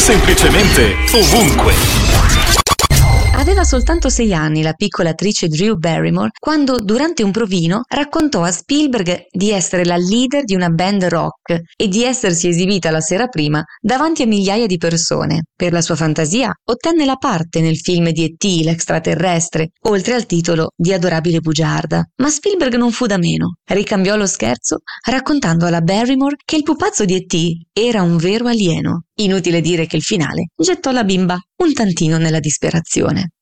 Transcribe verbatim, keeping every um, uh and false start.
semplicemente ovunque. Aveva soltanto sei anni la piccola attrice Drew Barrymore quando, durante un provino, raccontò a Spielberg di essere la leader di una band rock e di essersi esibita la sera prima davanti a migliaia di persone. Per la sua fantasia, ottenne la parte nel film di E T, l'extraterrestre, oltre al titolo di Adorabile bugiarda. Ma Spielberg non fu da meno. Ricambiò lo scherzo raccontando alla Barrymore che il pupazzo di E T era un vero alieno. Inutile dire che il finale gettò la bimba un tantino nella disperazione.